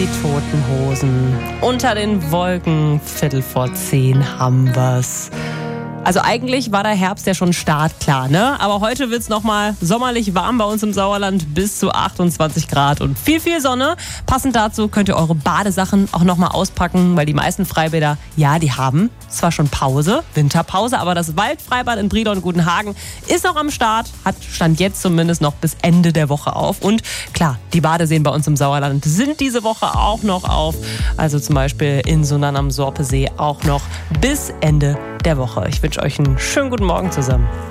die Toten Hosen. Unter den Wolken, 9:15 haben wir's. Also eigentlich war der Herbst ja schon startklar, ne? Aber heute wird's nochmal sommerlich warm bei uns im Sauerland, bis zu 28 Grad und viel, viel Sonne. Passend dazu könnt ihr eure Badesachen auch nochmal auspacken, weil die meisten Freibäder, ja, die haben zwar schon Pause, Winterpause, aber das Waldfreibad in Brilon und Gudenhagen ist noch am Start, stand jetzt zumindest noch bis Ende der Woche auf. Und klar, die Badeseen bei uns im Sauerland sind diese Woche auch noch auf. Also zum Beispiel in Sundern am Sorpesee auch noch bis Ende der Woche. Ich wünsche euch einen schönen guten Morgen zusammen.